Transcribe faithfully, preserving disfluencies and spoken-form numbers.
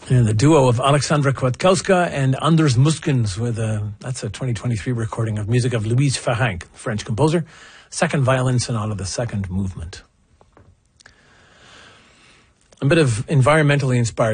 And the duo of Alexandra Kwiatkowska and Anders Muskens with a, that's a twenty twenty-three recording of music of Louise Farrenc, French composer, second violin sonata, the second movement. A bit of environmentally inspired